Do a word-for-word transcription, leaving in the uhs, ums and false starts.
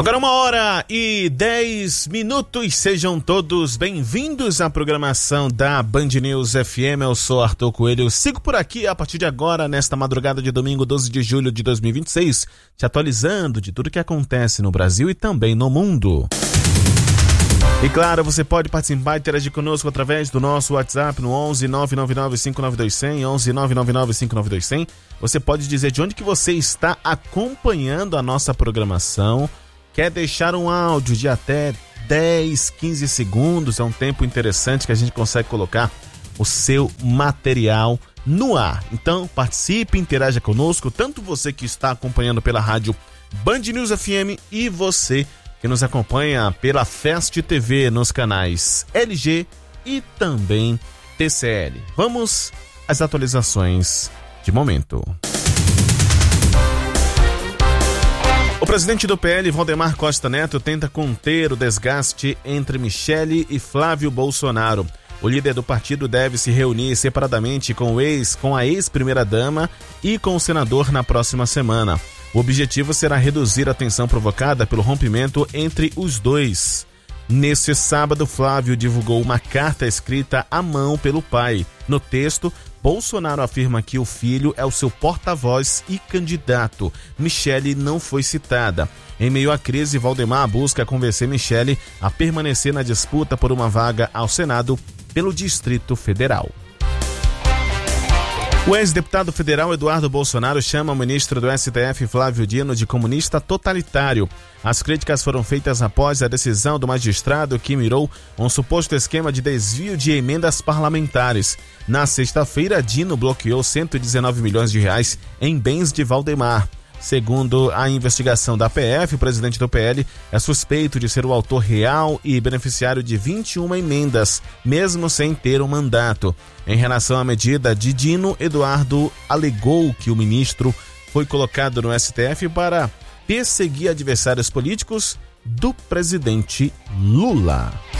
Agora uma hora e dez minutos, sejam todos bem-vindos à programação da Band News F M. Eu sou Arthur Coelho, sigo por aqui a partir de agora, nesta madrugada de domingo, doze de julho de dois mil e vinte e seis, te atualizando de tudo que acontece no Brasil e também no mundo. E claro, você pode participar e interagir conosco através do nosso WhatsApp no onze nove nove nove cinco nove dois zero zero, onze nove nove nove cinco nove dois zero zero. Você pode dizer de onde que você está acompanhando a nossa programação. Quer deixar um áudio de até dez, quinze segundos, é um tempo interessante que a gente consegue colocar o seu material no ar. Então participe, interaja conosco, tanto você que está acompanhando pela rádio Band News F M e você que nos acompanha pela Fest T V nos canais L G e também T C L. Vamos às atualizações de momento. O presidente do P L, Valdemar Costa Neto, tenta conter o desgaste entre Michele e Flávio Bolsonaro. O líder do partido deve se reunir separadamente com, o ex, com a ex-primeira-dama e com o senador na próxima semana. O objetivo será reduzir a tensão provocada pelo rompimento entre os dois. Neste sábado, Flávio divulgou uma carta escrita à mão pelo pai. No texto, Bolsonaro afirma que o filho é o seu porta-voz e candidato. Michele não foi citada. Em meio à crise, Valdemar busca convencer Michele a permanecer na disputa por uma vaga ao Senado pelo Distrito Federal. O ex-deputado federal Eduardo Bolsonaro chama o ministro do S T F, Flávio Dino, de comunista totalitário. As críticas foram feitas após a decisão do magistrado que mirou um suposto esquema de desvio de emendas parlamentares. Na sexta-feira, Dino bloqueou cento e dezenove milhões de reais em bens de Valdemar. Segundo a investigação da P F, o presidente do P L é suspeito de ser o autor real e beneficiário de vinte e uma emendas, mesmo sem ter um mandato. Em relação à medida de Dino, Eduardo alegou que o ministro foi colocado no S T F para perseguir adversários políticos do presidente Lula.